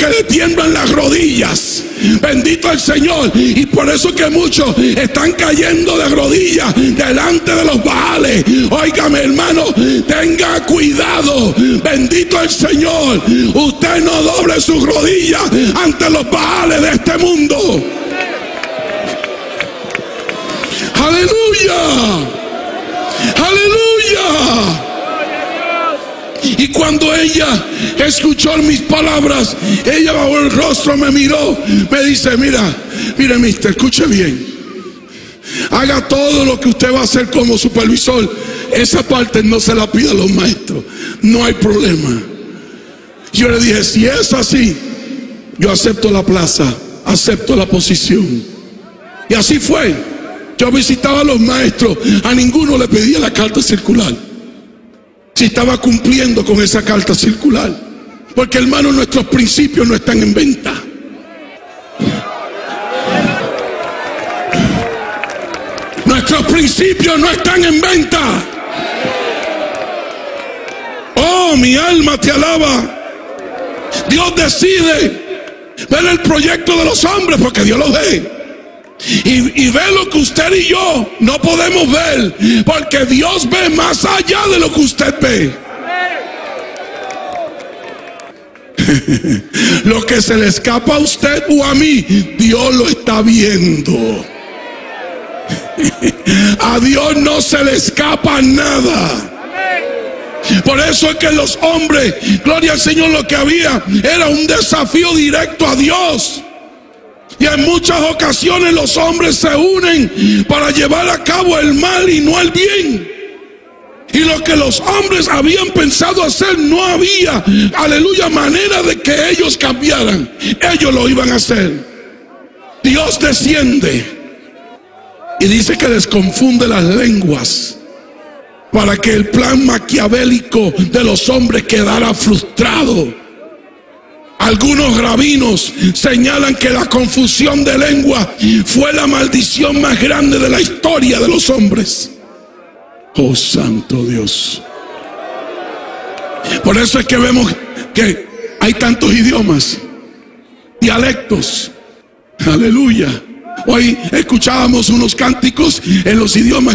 que le tiemblan las rodillas. Bendito el Señor. Y por eso que muchos están cayendo de rodillas delante de los Baales. Óigame, hermano, tenga cuidado. Bendito el Señor. Usted no doble sus rodillas ante los Baales de este mundo. Aleluya. Aleluya. Y cuando ella escuchó mis palabras, ella bajó el rostro, me miró, me dice: mire, mister, escuche bien. Haga todo lo que usted va a hacer como supervisor. Esa parte no se la pida a los maestros. No hay problema. Yo le dije: si es así, yo acepto la plaza, acepto la posición. Y así fue. Yo visitaba a los maestros, a ninguno le pedía la carta circular. Si estaba cumpliendo con esa carta circular. Porque, hermano, nuestros principios no están en venta. Nuestros principios no están en venta. Oh, mi alma te alaba. Dios decide ver el proyecto de los hombres, porque Dios los ve. Y ve lo que usted y yo no podemos ver, porque Dios ve más allá de lo que usted ve. Lo que se le escapa a usted o a mí, Dios lo está viendo. A Dios no se le escapa nada. Por eso es que los hombres, gloria al Señor, lo que había era un desafío directo a Dios. Y en muchas ocasiones los hombres se unen para llevar a cabo el mal y no el bien. Y lo que los hombres habían pensado hacer, no había, aleluya, manera de que ellos cambiaran. Ellos lo iban a hacer. Dios desciende y dice que les confunde las lenguas para que el plan maquiavélico de los hombres quedara frustrado. Algunos rabinos señalan que la confusión de lengua fue la maldición más grande de la historia de los hombres. Oh, santo Dios. Por eso es que vemos que hay tantos idiomas, dialectos. Aleluya. Hoy escuchábamos unos cánticos en los idiomas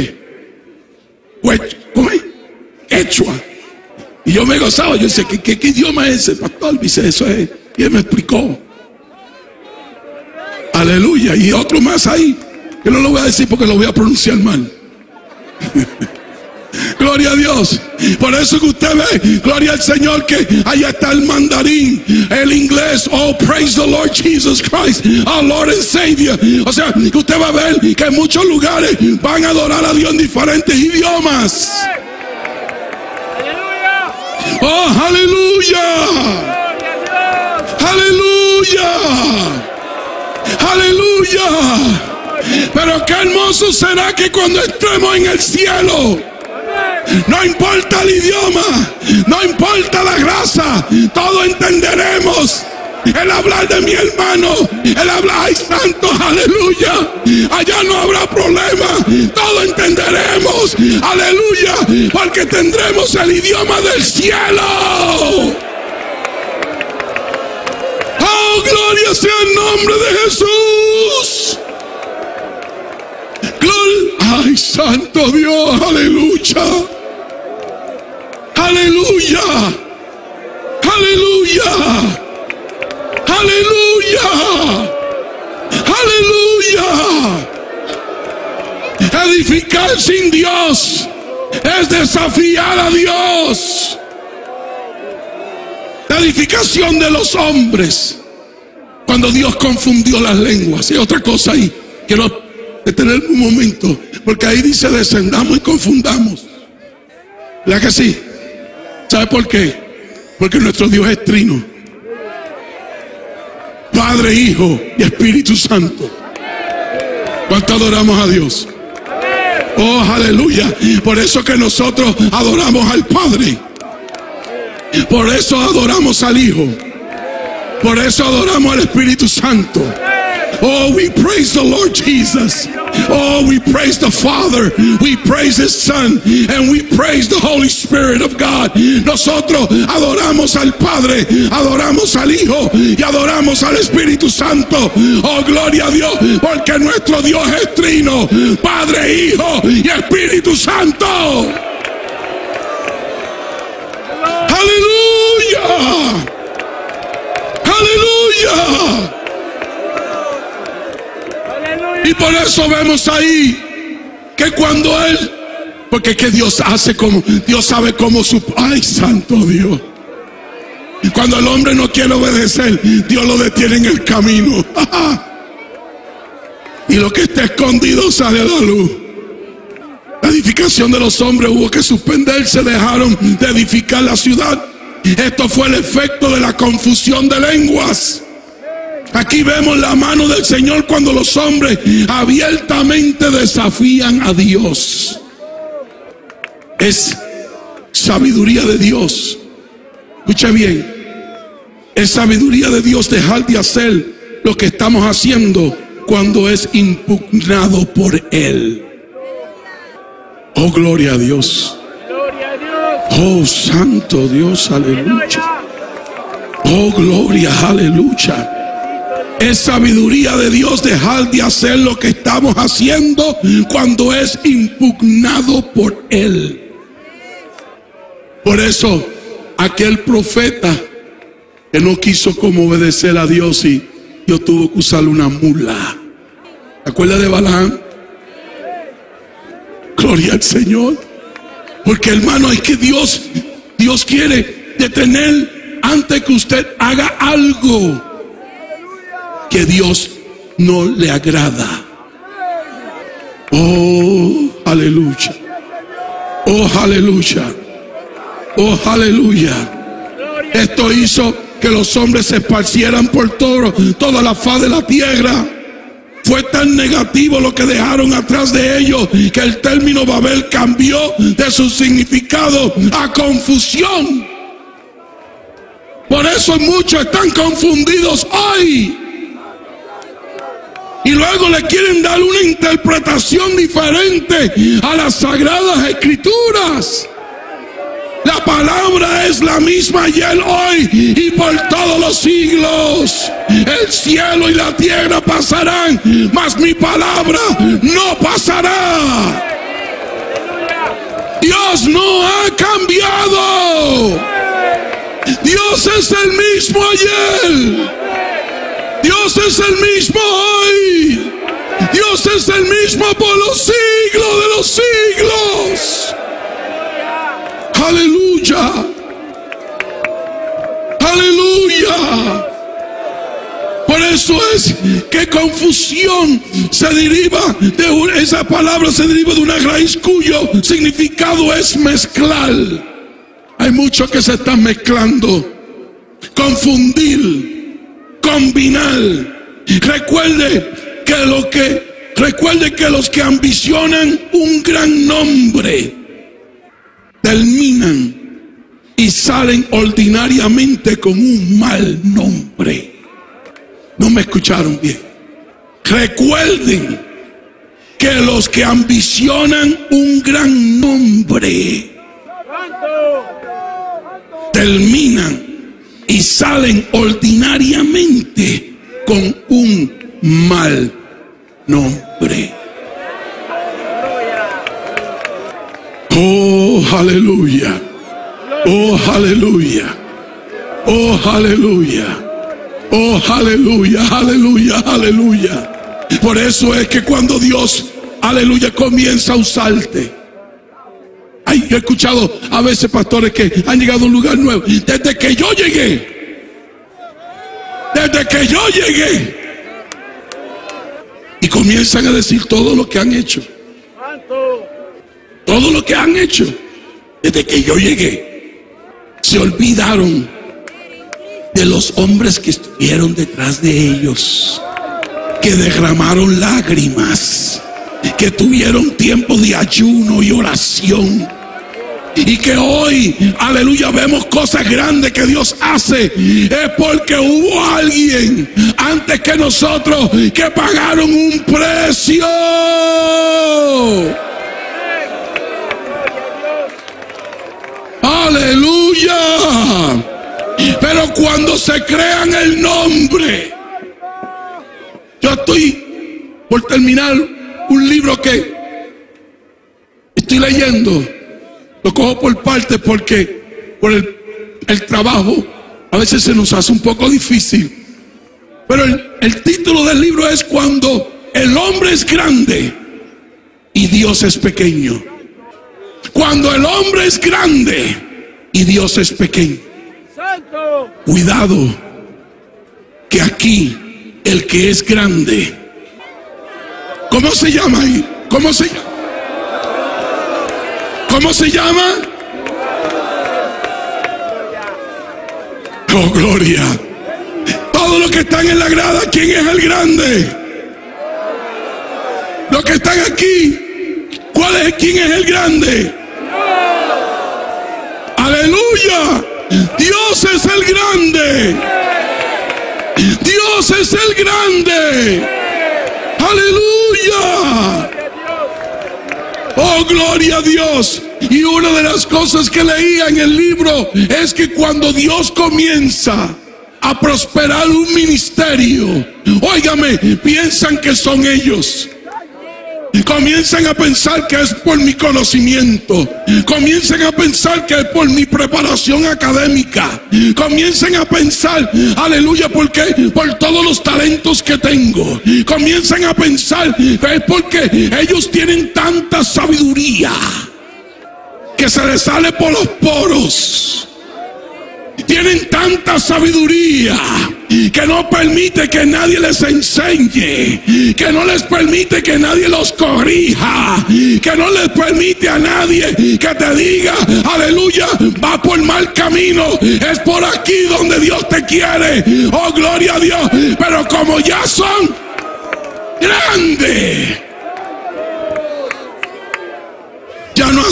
quechua. Y yo me gozaba, yo decía: ¿qué idioma es ese, pastor? Dice: eso es. Y él me explicó. Aleluya. Y otro más ahí, que no lo voy a decir porque lo voy a pronunciar mal. Gloria a Dios. Por eso que usted ve, gloria al Señor, que allá está el mandarín, el inglés. Oh, praise the Lord Jesus Christ, our Lord and Savior. O sea, que usted va a ver que en muchos lugares van a adorar a Dios en diferentes idiomas. Oh, aleluya. Aleluya. Aleluya. Pero qué hermoso será que cuando entremos en el cielo, no importa el idioma, no importa la raza, todo entenderemos. El hablar de mi hermano, el hablar, ay santo, aleluya. Allá no habrá problema, todo entenderemos, aleluya, porque tendremos el idioma del cielo. Oh, gloria sea el nombre de Jesús. Ay, santo Dios, aleluya. Aleluya. Aleluya. Aleluya. Aleluya. Edificar sin Dios es desafiar a Dios. La edificación de los hombres, cuando Dios confundió las lenguas. Y otra cosa ahí, quiero detener un momento, porque ahí dice: descendamos y confundamos. ¿Verdad que sí? ¿Sabe por qué? Porque nuestro Dios es trino: Padre, Hijo y Espíritu Santo. ¿Cuánto adoramos a Dios? Oh, aleluya. Por eso que nosotros adoramos al Padre, por eso adoramos al Hijo, por eso adoramos al Espíritu Santo. Oh, we praise the Lord Jesus. Oh, we praise the Father, we praise His Son, and we praise the Holy Spirit of God. Nosotros adoramos al Padre, adoramos al Hijo y adoramos al Espíritu Santo. Oh, gloria a Dios, porque nuestro Dios es trino, Padre, Hijo y Espíritu Santo. Aleluya, aleluya. Y por eso vemos ahí que cuando Él, porque que Dios hace como, Dios sabe cómo su, ay, santo Dios. Y cuando el hombre no quiere obedecer, Dios lo detiene en el camino. Y lo que está escondido sale a la luz. La edificación de los hombres hubo que suspenderse, dejaron de edificar la ciudad. Esto fue el efecto de la confusión de lenguas. Aquí vemos la mano del Señor cuando los hombres abiertamente desafían a Dios. Es sabiduría de Dios. Escucha bien. Es sabiduría de Dios dejar de hacer lo que estamos haciendo cuando es impugnado por Él. Oh, gloria a Dios. Oh, santo Dios, aleluya. Oh, gloria, aleluya. Es sabiduría de Dios dejar de hacer lo que estamos haciendo cuando es impugnado por Él. Por eso, aquel profeta que no quiso como obedecer a Dios y Dios tuvo que usar una mula. ¿Te acuerdas de Balaam? Gloria al Señor. Porque, hermano, es que Dios quiere detener antes que usted haga algo que Dios no le agrada. Oh, aleluya. Oh, aleluya. Oh, aleluya. Esto hizo que los hombres se esparcieran por toda la faz de la tierra. Fue tan negativo lo que dejaron atrás de ellos que el término Babel cambió de su significado a confusión. Por eso muchos están confundidos hoy. Y luego le quieren dar una interpretación diferente a las sagradas escrituras. La palabra es la misma ayer, hoy y por todos los siglos. El cielo y la tierra pasarán, mas mi palabra no pasará. Dios no ha cambiado. Dios es el mismo ayer. Dios es el mismo hoy. Dios es el mismo por los siglos de los siglos. Aleluya. Aleluya. Por eso es que confusión se deriva de esa palabra, se deriva de una raíz cuyo significado es mezclar. Hay muchos que se están mezclando. Confundir, combinar. Recuerde que los que ambicionan un gran nombre terminan y salen ordinariamente con un mal nombre. No me escucharon bien. Recuerden que los que ambicionan un gran nombre terminan y salen ordinariamente con un mal nombre. Oh, aleluya. Oh, aleluya. Oh, aleluya. Oh, aleluya, aleluya, aleluya. Por eso es que cuando Dios, aleluya, comienza a usarte. Ay, yo he escuchado a veces pastores que han llegado a un lugar nuevo. Desde que yo llegué, y comienzan a decir todo lo que han hecho. Todo lo que han hecho. Desde que yo llegué, se olvidaron de los hombres que estuvieron detrás de ellos, que derramaron lágrimas, que tuvieron tiempo de ayuno y oración, y que hoy, aleluya, vemos cosas grandes que Dios hace, es porque hubo alguien antes que nosotros que pagaron un precio. Aleluya. Pero cuando se crean el nombre, yo estoy por terminar un libro que estoy leyendo. Lo cojo por partes porque por el trabajo a veces se nos hace un poco difícil. Pero el título del libro es Cuando el hombre es grande y Dios es pequeño. Cuando el hombre es grande y Dios es pequeño. Cuidado, que aquí el que es grande, ¿cómo se llama ahí? ¿Cómo se llama? ¿Cómo se llama? Oh, gloria. Todos los que están en la grada, ¿quién es el grande? Los que están aquí, ¿quién es el grande? Aleluya. Dios es el grande. Dios es el grande. Aleluya. Oh, gloria a Dios. Y una de las cosas que leía en el libro es que cuando Dios comienza a prosperar un ministerio, óigame, piensan que son ellos. Comienzan a pensar que es por mi conocimiento. Comienzan a pensar que es por mi preparación académica. Comienzan a pensar, aleluya, porque por todos los talentos que tengo. Comienzan a pensar que es porque ellos tienen tanta sabiduría que se les sale por los poros. Tienen tanta sabiduría que no permite que nadie les enseñe, que no les permite que nadie los corrija, que no les permite a nadie que te diga, aleluya, va por mal camino, es por aquí donde Dios te quiere. Oh, gloria a Dios. Pero como ya son grandes, ya no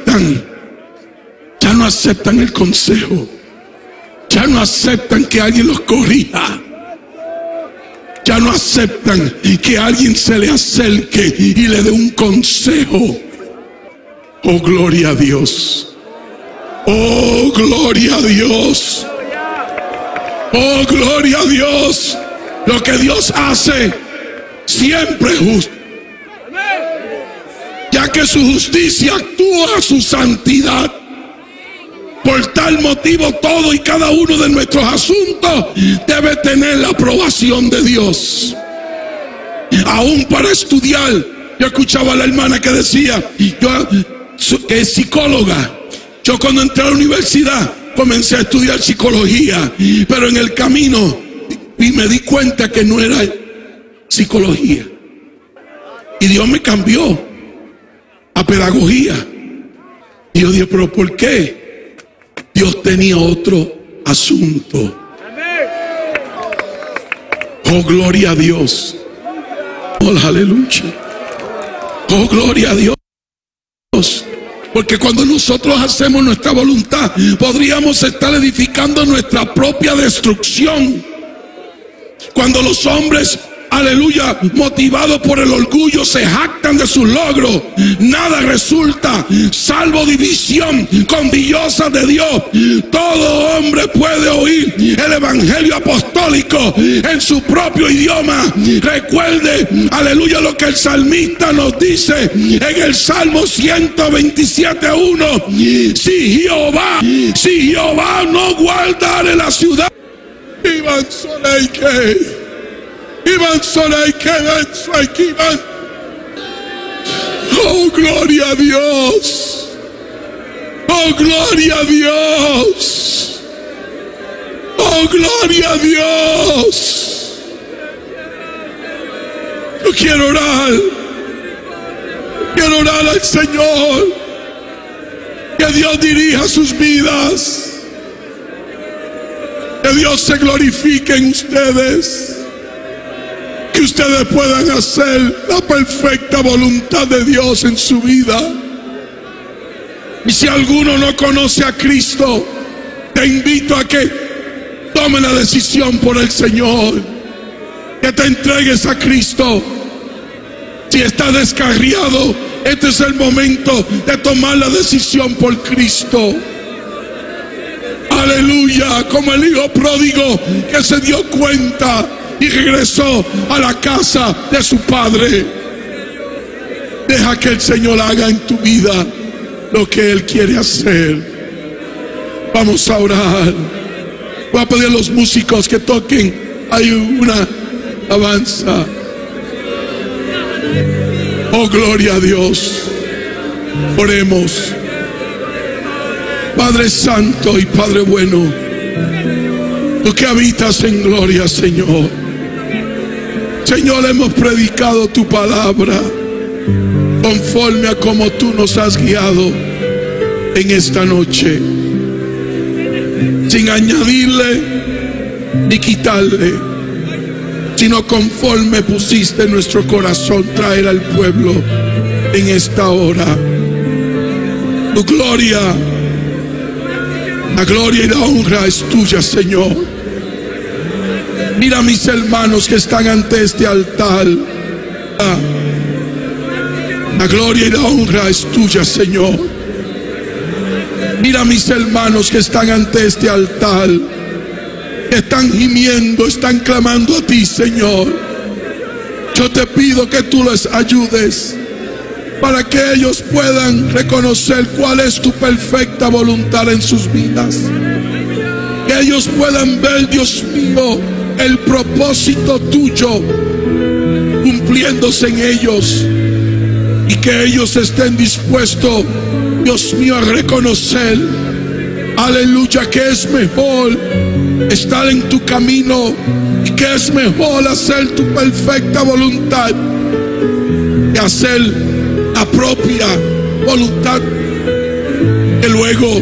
aceptan el consejo. Ya no aceptan que alguien los corrija. Ya no aceptan que alguien se le acerque y le dé un consejo. Oh, gloria a Dios. Oh, gloria a Dios. Oh, gloria a Dios. Lo que Dios hace siempre es justo, ya que su justicia actúa a su santidad. Por tal motivo, todo y cada uno de nuestros asuntos debe tener la aprobación de Dios. Aún para estudiar, yo escuchaba a la hermana que decía, que es psicóloga. Yo cuando entré a la universidad comencé a estudiar psicología, pero en el camino y me di cuenta que no era psicología. Y Dios me cambió a pedagogía. Y yo dije, ¿pero por qué? Dios tenía otro asunto. Oh, gloria a Dios. Oh, aleluya. Oh, gloria a Dios. Porque cuando nosotros hacemos nuestra voluntad, podríamos estar edificando nuestra propia destrucción. Cuando los hombres, aleluya, motivados por el orgullo, se jactan de sus logros, nada resulta salvo división condillosa de Dios. Todo hombre puede oír el evangelio apostólico en su propio idioma. Recuerde, aleluya, lo que el salmista nos dice en el Salmo 127:1. Si Jehová no guardare la ciudad, Iván Soleike. Oh, gloria a Dios. Oh, gloria a Dios. Oh, gloria a Dios. Yo quiero orar al Señor, que Dios dirija sus vidas, que Dios se glorifique en ustedes, que ustedes puedan hacer la perfecta voluntad de Dios en su vida. Y si alguno no conoce a Cristo, te invito a que tome la decisión por el Señor, que te entregues a Cristo. Si estás descarriado, este es el momento de tomar la decisión por Cristo. Aleluya, como el hijo pródigo que se dio cuenta y regresó a la casa de su padre. Deja que el Señor haga en tu vida lo que Él quiere hacer. Vamos a orar. Voy a pedir a los músicos que toquen. Hay una alabanza. Oh, gloria a Dios. Oremos. Padre Santo y Padre bueno, tú que habitas en gloria, Señor. Señor, hemos predicado tu palabra conforme a como tú nos has guiado en esta noche, sin añadirle ni quitarle, sino conforme pusiste en nuestro corazón traer al pueblo en esta hora. Tu gloria, la gloria y la honra es tuya, Señor. Mira a mis hermanos que están ante este altar. La gloria y la honra es tuya, Señor. Mira a mis hermanos que están ante este altar, que están gimiendo, están clamando a ti, Señor. Yo te pido que tú les ayudes para que ellos puedan reconocer cuál es tu perfecta voluntad en sus vidas. Que ellos puedan ver, Dios mío, el propósito tuyo cumpliéndose en ellos. Y que ellos estén dispuestos, Dios mío, a reconocer, aleluya, que es mejor estar en tu camino y que es mejor hacer tu perfecta voluntad que hacer la propia voluntad, que luego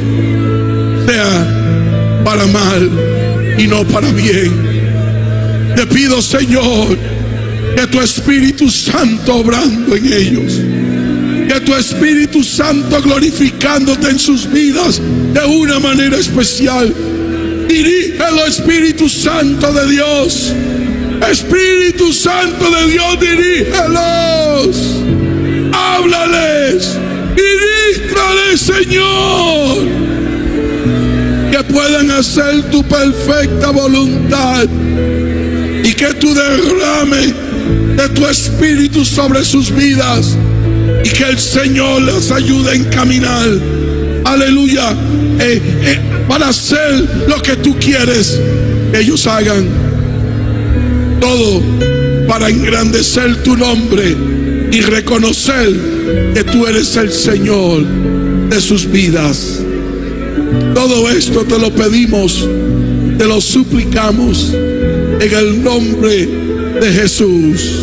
sea para mal y no para bien. Te pido, Señor, que tu Espíritu Santo obrando en ellos, que tu Espíritu Santo glorificándote en sus vidas de una manera especial. Dirígelo, Espíritu Santo de Dios. Espíritu Santo de Dios, dirígelos. Háblales, diríjales, Señor, que puedan hacer tu perfecta voluntad y que tú derrame de tu Espíritu sobre sus vidas y que el Señor les ayude a encaminar, aleluya, para hacer lo que tú quieres que ellos hagan. Todo para engrandecer tu nombre y reconocer que tú eres el Señor de sus vidas. Todo esto te lo pedimos, te lo suplicamos en el nombre de Jesús.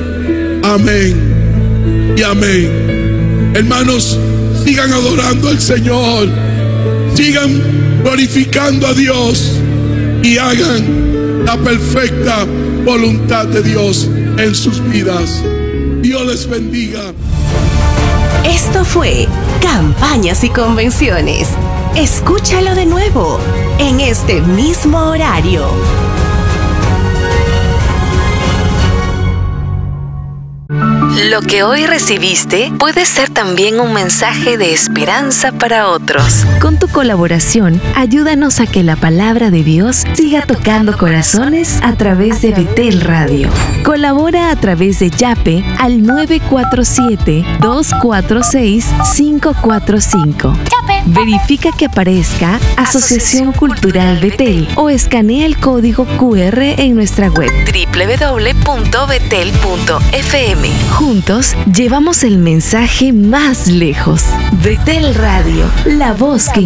Amén y amén. Hermanos, sigan adorando al Señor, sigan glorificando a Dios y hagan la perfecta voluntad de Dios en sus vidas. Dios les bendiga. Esto fue Campañas y Convenciones. Escúchalo de nuevo en este mismo horario. Lo que hoy recibiste puede ser también un mensaje de esperanza para otros. Con tu colaboración, ayúdanos a que la palabra de Dios siga tocando corazones a través de Betel Radio. Colabora a través de Yape al 947-246-545. Verifica que aparezca Asociación Cultural Betel o escanea el código QR en nuestra web www.betel.fm. Juntos llevamos el mensaje más lejos. Betel Radio, la voz que